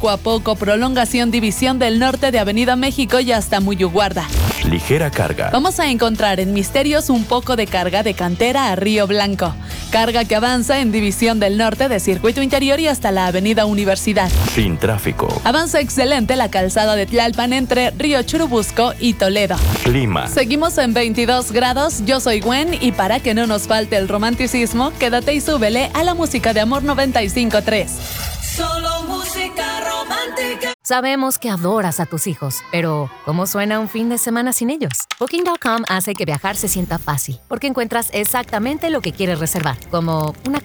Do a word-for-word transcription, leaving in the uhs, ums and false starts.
poco a poco, prolongación División del Norte de Avenida México y hasta Muyuguarda. Ligera carga. Vamos a encontrar en Misterios un poco de carga de Cantera a Río Blanco. Carga que avanza en División del Norte de Circuito Interior y hasta la Avenida Universidad. Sin tráfico. Avanza excelente la calzada de Tlalpan entre Río Churubusco y Toledo. Clima. Seguimos en veintidós grados, yo soy Gwen y para que no nos falte el romanticismo, quédate y súbele a la música de Amor noventa y cinco punto tres. Solo música romántica. Sabemos que adoras a tus hijos, pero ¿cómo suena un fin de semana sin ellos? Booking punto com hace que viajar se sienta fácil, porque encuentras exactamente lo que quieres reservar, como una